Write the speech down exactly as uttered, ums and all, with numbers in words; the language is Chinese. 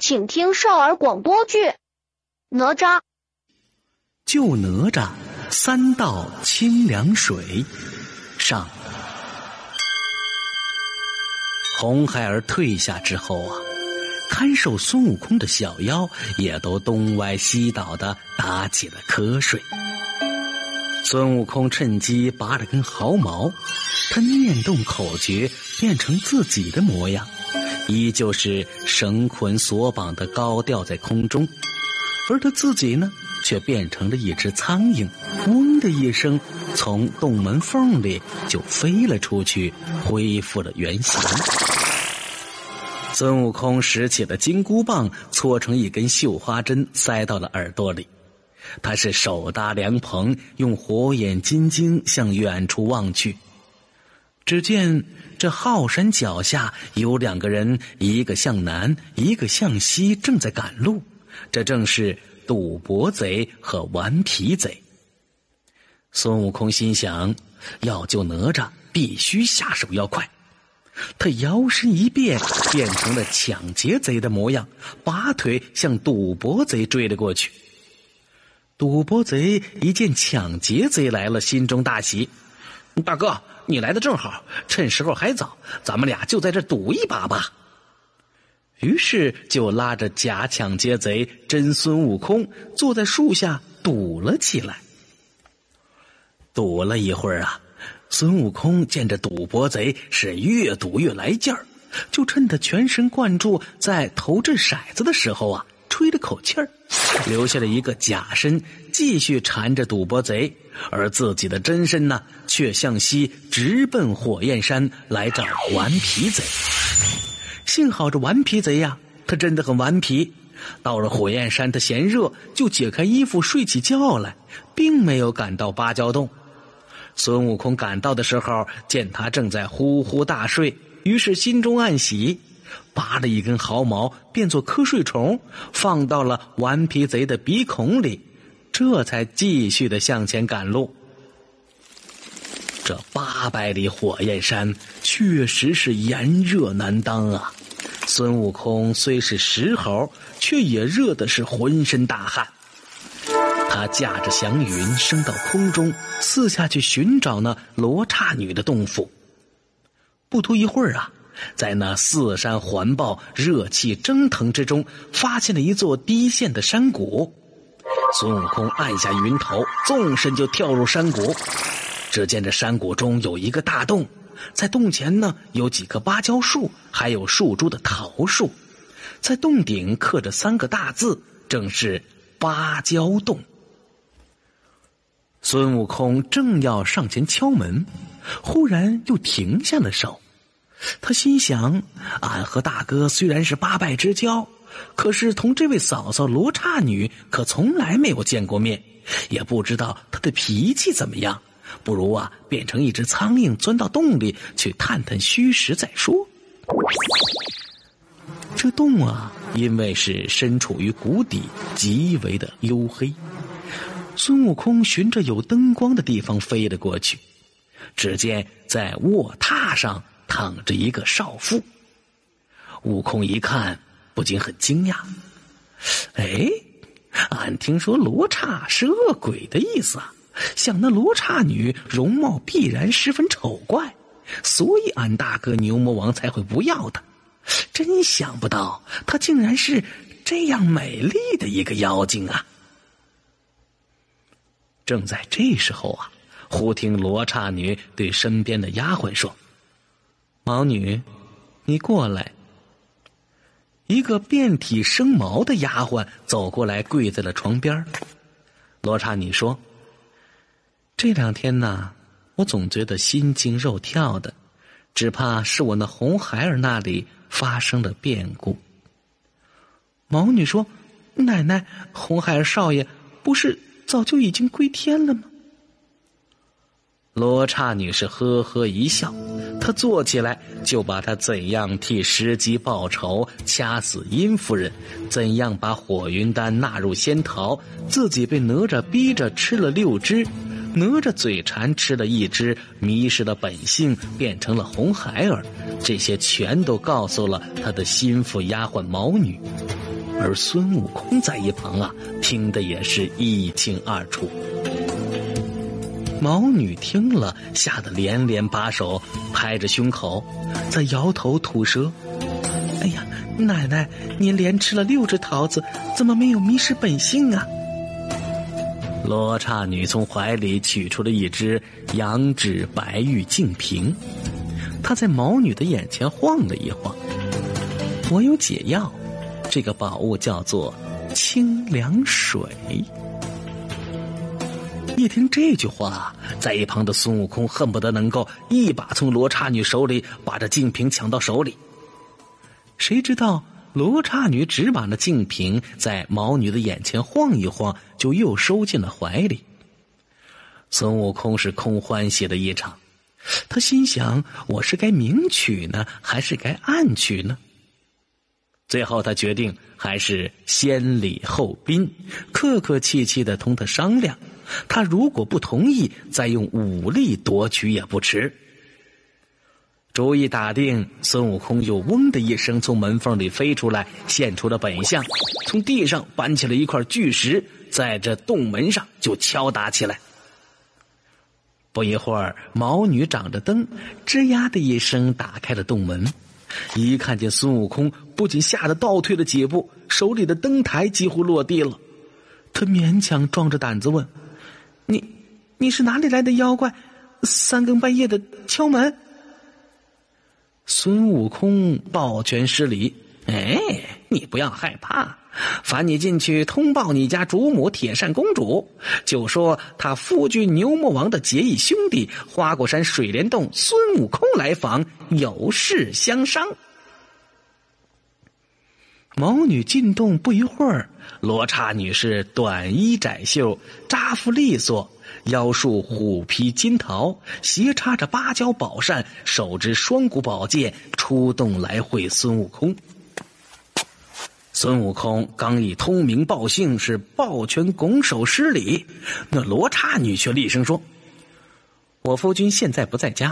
请听少儿广播剧《哪吒》。 救哪吒，三道清凉水上。红孩儿退下之后啊，看守孙悟空的小妖也都东歪西倒的打起了瞌睡。孙悟空趁机拔了根毫毛，他念动口诀，变成自己的模样，依旧是绳捆索绑的高吊在空中，而他自己呢，却变成了一只苍蝇，嗡的一声从洞门缝里就飞了出去，恢复了原形。孙悟空拾起了金箍棒，搓成一根绣花针塞到了耳朵里。他是手搭凉棚，用火眼金睛向远处望去。只见这浩山脚下有两个人，一个向南，一个向西，正在赶路。这正是赌博贼和顽皮贼。孙悟空心想，要救哪吒，必须下手要快。他摇身一变，变成了抢劫贼的模样，拔腿向赌博贼追了过去。赌博贼一见抢劫贼来了，心中大喜。大哥，你来的正好，趁时候还早，咱们俩就在这赌一把吧。于是就拉着假抢劫贼真孙悟空坐在树下赌了起来。赌了一会儿啊，孙悟空见着赌博贼是越赌越来劲儿，就趁他全神贯注在投掷骰子的时候啊，吹了口气儿，留下了一个假身，继续缠着赌博贼，而自己的真身呢，却向西直奔火焰山来找顽皮贼。幸好这顽皮贼呀、啊，他真的很顽皮。到了火焰山，他嫌热，就解开衣服睡起觉来，并没有赶到芭蕉洞。孙悟空赶到的时候，见他正在呼呼大睡，于是心中暗喜，拔了一根毫毛，变作瞌睡虫，放到了顽皮贼的鼻孔里，这才继续的向前赶路。这八百里火焰山确实是炎热难当啊！孙悟空虽是石猴，却也热的是浑身大汗。他驾着祥云升到空中，四下去寻找那罗刹女的洞府。不多一会儿啊，在那四山环抱、热气蒸腾之中，发现了一座低陷的山谷。孙悟空按下云头，纵身就跳入山谷。只见这山谷中有一个大洞，在洞前呢有几棵芭蕉树，还有树株的桃树，在洞顶刻着三个大字，正是芭蕉洞。孙悟空正要上前敲门，忽然又停下了手。他心想，俺和大哥虽然是八拜之交，可是同这位嫂嫂罗刹女可从来没有见过面，也不知道她的脾气怎么样，不如啊变成一只苍蝇钻到洞里去探探虚实再说。这洞啊，因为是身处于谷底，极为的黝黑。孙悟空循着有灯光的地方飞了过去，只见在卧榻上躺着一个少妇。悟空一看，不禁很惊讶。哎，俺听说罗刹是恶鬼的意思啊，想那罗刹女容貌必然十分丑怪，所以俺大哥牛魔王才会不要她。真想不到她竟然是这样美丽的一个妖精啊！正在这时候啊，忽听罗刹女对身边的丫鬟说：“毛女，你过来。”一个遍体生毛的丫鬟走过来，跪在了床边。罗刹女说：“这两天呢，我总觉得心惊肉跳的，只怕是我那红孩儿那里发生了变故。”毛女说：“奶奶，红孩儿少爷不是早就已经归天了吗？”罗刹女是呵呵一笑，她坐起来就把她怎样替石矶报仇，掐死殷夫人，怎样把火云丹纳入仙桃，自己被哪吒逼着吃了六只，哪吒嘴馋吃了一只，迷失了本性，变成了红孩儿，这些全都告诉了他的心腹丫鬟毛女。 而孙悟空在一旁啊，听得也是一清二楚。毛女听了，吓得连连把手，拍着胸口，在摇头吐舌。哎呀，奶奶，您连吃了六只桃子，怎么没有迷失本性啊？罗刹女从怀里取出了一只羊脂白玉净瓶，她在毛女的眼前晃了一晃。我有解药，这个宝物叫做清凉水。一听这句话，在一旁的孙悟空恨不得能够一把从罗刹女手里把这净瓶抢到手里。谁知道罗刹女只把那净瓶在毛女的眼前晃一晃，就又收进了怀里。孙悟空是空欢喜的一场，他心想，我是该明取呢，还是该暗取呢？最后他决定还是先礼后兵，客客气气地同他商量，他如果不同意，再用武力夺取也不迟。主意打定，孙悟空又嗡的一声从门缝里飞出来，现出了本相，从地上搬起了一块巨石，在这洞门上就敲打起来。不一会儿，毛女掌着灯，吱呀的一声打开了洞门。一看见孙悟空，不仅吓得倒退了几步，手里的灯台几乎落地了。他勉强壮着胆子问：你你是哪里来的妖怪，三更半夜的敲门？孙悟空抱拳施礼：哎，你不要害怕，烦你进去通报你家主母铁扇公主，就说他夫君牛魔王的结义兄弟花果山水帘洞孙悟空来访，有事相商。毛女进洞不一会儿，罗刹女是短衣窄袖，扎服利索，腰束虎皮金桃，斜插着芭蕉宝扇，手执双股宝剑，出洞来会孙悟空。孙悟空刚一通名报姓，是抱拳拱手施礼，那罗刹女却厉声说：我夫君现在不在家，